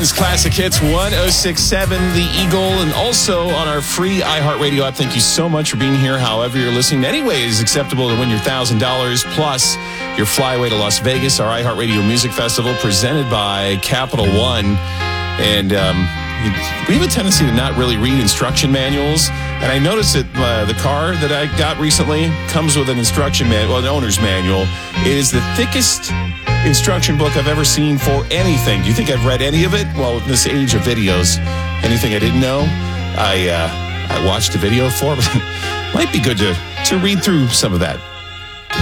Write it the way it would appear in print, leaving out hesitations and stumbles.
Weekends Classic Hits 106.7 The Eagle, and also on our free iHeartRadio app. Thank you so much for being here. However you're listening, any way is acceptable to win your $1,000 plus your flyaway to Las Vegas, our iHeartRadio Music Festival presented by Capital One. And we have a tendency to not really read instruction manuals. And I noticed that the car that I got recently comes with an instruction manual, an owner's manual. It is the thickest instruction book I've ever seen for anything. Do you think I've read any of it? Well, in this age of videos, anything I didn't know, I watched a video for, but it might be good to read through some of that.